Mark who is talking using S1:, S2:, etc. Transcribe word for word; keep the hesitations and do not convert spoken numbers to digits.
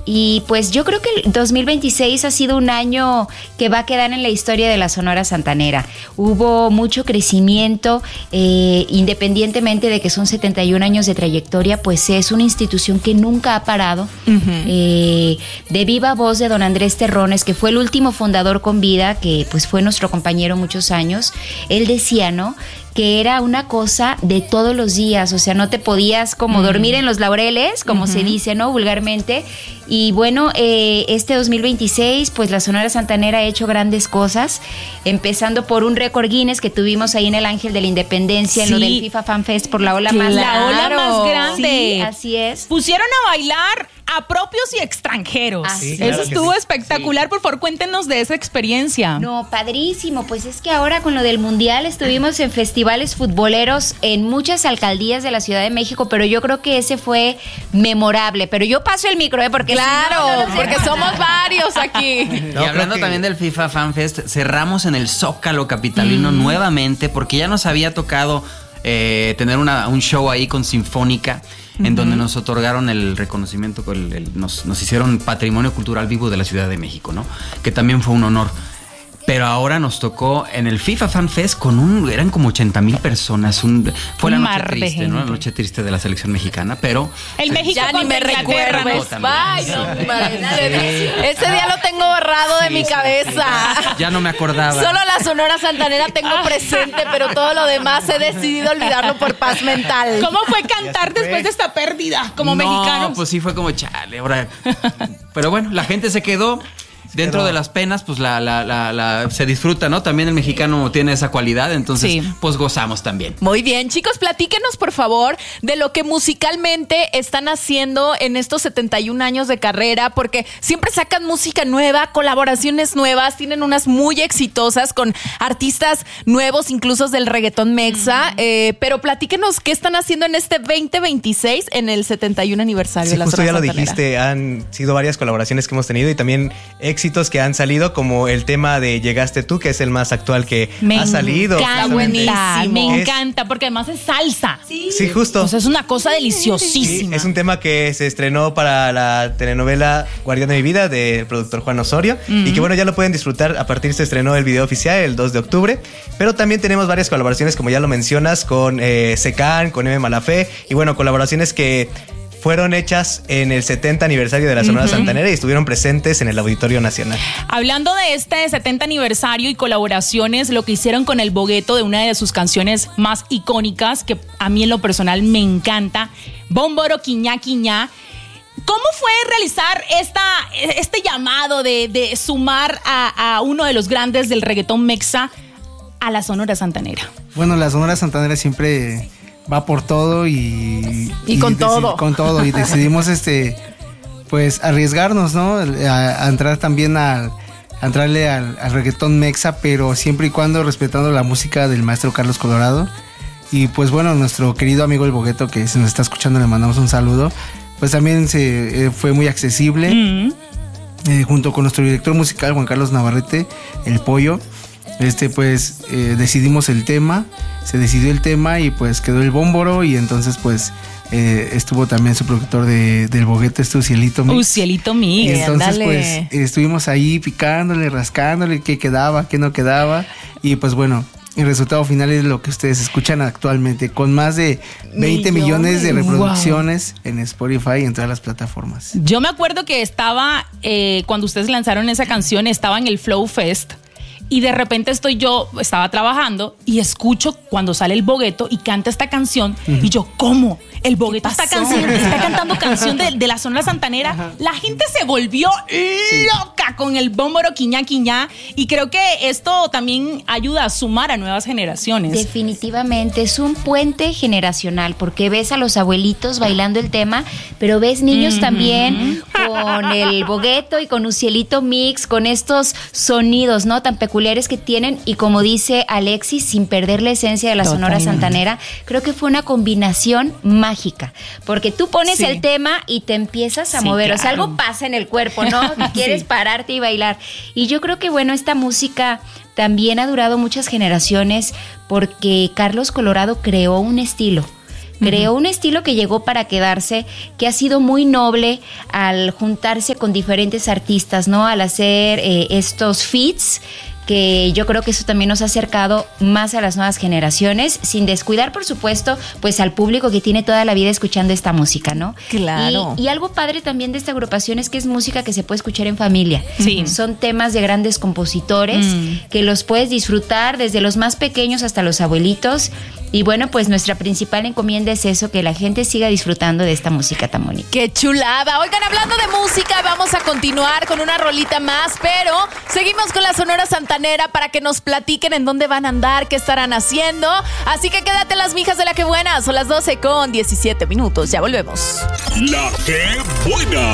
S1: Y pues yo creo que el dos mil veintiséis ha sido un año que va a quedar en la historia de la Sonora Santanera. Hubo mucho crecimiento, eh, independientemente de que son setenta y un años de trayectoria, pues es una institución que nunca ha parado. Uh-huh. Eh, de viva voz de don Andrés Terrones, que fue el último fundador con vida, que pues fue nuestro compañero muchos años, él decía, ¿no?, que era una cosa de todos los días, o sea, no te podías como dormir en los laureles, como uh-huh. se dice, ¿no?, vulgarmente. Y bueno, eh, este dos mil veintiséis, pues la Sonora Santanera ha hecho grandes cosas, empezando por un récord Guinness que tuvimos ahí en el Ángel de la Independencia, sí. en lo del FIFA Fan Fest, por la ola
S2: claro.
S1: más
S2: la ola más grande.
S1: Sí, así es.
S2: Pusieron a bailar a propios y extranjeros. Ah, sí, claro. Eso estuvo sí. espectacular. Sí. Por favor, cuéntenos de esa experiencia.
S1: No, padrísimo. Pues es que ahora con lo del Mundial estuvimos en festivales futboleros en muchas alcaldías de la Ciudad de México, pero yo creo que ese fue memorable. Pero yo paso el micro, ¿eh? Porque
S2: claro,
S1: si no, no
S2: porque somos varios aquí.
S3: No, y hablando que... también del FIFA Fan Fest, cerramos en el Zócalo capitalino mm. nuevamente, porque ya nos había tocado eh, tener una, un show ahí con Sinfónica, en uh-huh. donde nos otorgaron el reconocimiento, el, el, nos, nos hicieron Patrimonio Cultural Vivo de la Ciudad de México, ¿no? Que también fue un honor. Pero ahora nos tocó en el FIFA Fan Fest con un, eran como ochenta mil personas. Un, fue la noche triste, ¿no? La noche triste de la selección mexicana, pero...
S2: El México
S4: ya ni me recuerdes. Ay, no, madre. Ese día lo tengo borrado de sí, mi sí, cabeza.
S3: Sí. Ya no me acordaba.
S4: Solo la Sonora Santanera tengo presente, pero todo lo demás he decidido olvidarlo por paz mental.
S2: ¿Cómo fue cantar después de esta pérdida como
S3: no,
S2: mexicanos?
S3: No, pues sí fue como chale, ahora... Pero bueno, la gente se quedó... Dentro Pero, de las penas, pues la, la, la, la se disfruta, ¿no? También el mexicano tiene esa cualidad, entonces sí. pues gozamos también.
S4: Muy bien, chicos, platíquenos por favor de lo que musicalmente están haciendo en estos setenta y un años de carrera, porque siempre sacan música nueva, colaboraciones nuevas, tienen unas muy exitosas con artistas nuevos, incluso del reggaetón mexa, mm. eh, pero platíquenos qué están haciendo en este veinte veintiséis en el setenta y un aniversario
S5: sí,
S4: de la
S5: justo
S4: Sonora
S5: ya lo
S4: Santanera.
S5: Dijiste, han sido varias colaboraciones que hemos tenido y también éxitos que han salido, como el tema de Llegaste Tú, que es el más actual que
S2: me
S5: ha salido.
S2: Está buenísimo. Me encanta, porque además es salsa.
S5: Sí, sí justo.
S2: O sea, es una cosa deliciosísima.
S5: Sí, es un tema que se estrenó para la telenovela Guardián de mi vida del productor Juan Osorio mm-hmm. y que bueno, ya lo pueden disfrutar. A partir se estrenó el video oficial el dos de octubre, pero también tenemos varias colaboraciones, como ya lo mencionas, con eh, Secán, con M. Malafé y bueno, colaboraciones que fueron hechas en el setenta aniversario de la Sonora uh-huh. Santanera y estuvieron presentes en el Auditorio Nacional.
S2: Hablando de este setenta aniversario y colaboraciones, lo que hicieron con El Bogueto de una de sus canciones más icónicas, que a mí en lo personal me encanta, Bómboro Quiñá Quiñá. ¿Cómo fue realizar esta, este llamado de, de sumar a, a uno de los grandes del reggaetón mexa a la Sonora Santanera?
S6: Bueno, la Sonora Santanera siempre... va por todo y...
S4: Y, y con deci- todo.
S6: Con todo. Y decidimos, este, pues, arriesgarnos, ¿no? A, a entrar también al... A entrarle al, al reggaetón mexa, pero siempre y cuando respetando la música del maestro Carlos Colorado. Y pues bueno, nuestro querido amigo El Bogueto, que se nos está escuchando, le mandamos un saludo. Pues también se, eh, fue muy accesible. Mm. Eh, junto con nuestro director musical, Juan Carlos Navarrete, El Pollo. Este pues eh, decidimos el tema, se decidió el tema y pues quedó el Bómboro y entonces pues eh, estuvo también su productor de, del Bogueto, este Ucielito Mix.
S2: Ucielito Mix.
S6: Y entonces
S4: Ándale.
S6: pues eh, estuvimos ahí picándole, rascándole qué quedaba, qué no quedaba y pues bueno, el resultado final es lo que ustedes escuchan actualmente, con más de veinte millones, millones de reproducciones wow. en Spotify y en todas las plataformas.
S2: Yo me acuerdo que estaba, eh, cuando ustedes lanzaron esa canción, estaba en el Flow Fest. Y de repente estoy yo, estaba trabajando y escucho cuando sale el Bogueto y canta esta canción. Uh-huh. Y yo, ¿cómo? El Bogueto está, canción, está cantando canción de, de la Sonora Santanera. Uh-huh. La gente se volvió sí. loca con el Bómboro Quiñá Quiñá. Y creo que esto también ayuda a sumar a nuevas generaciones.
S1: Definitivamente, es un puente generacional, porque ves a los abuelitos bailando el tema, pero ves niños uh-huh. también con el Bogueto y con Ucielito Mix, con estos sonidos, ¿no? Tan peculiares que tienen, y como dice Alexis, sin perder la esencia de la Sonora Santanera, creo que fue una combinación mágica, porque tú pones sí. el tema y te empiezas a sí, mover, claro. o sea, algo pasa en el cuerpo, ¿no? Quieres sí. pararte y bailar, y yo creo que bueno, esta música también ha durado muchas generaciones, porque Carlos Colorado creó un estilo, Creó uh-huh. un estilo que llegó para quedarse, que ha sido muy noble al juntarse con diferentes artistas, ¿no? Al hacer eh, estos feats, que yo creo que eso también nos ha acercado más a las nuevas generaciones, sin descuidar, por supuesto, pues al público que tiene toda la vida escuchando esta música, ¿no?
S4: Claro.
S1: Y, y algo padre también de esta agrupación es que es música que se puede escuchar en familia.
S2: Sí.
S1: Son temas de grandes compositores mm. que los puedes disfrutar desde los más pequeños hasta los abuelitos. Y bueno, pues nuestra principal encomienda es eso, que la gente siga disfrutando de esta música tan bonita.
S4: ¡Qué chulada! Oigan, hablando de música, vamos a continuar con una rolita más, pero seguimos con la Sonora Santanera para que nos platiquen en dónde van a andar, qué estarán haciendo. Así que quédate en las mijas de La Que Buena. Son las doce con diecisiete minutos. Ya volvemos.
S7: La Que Buena.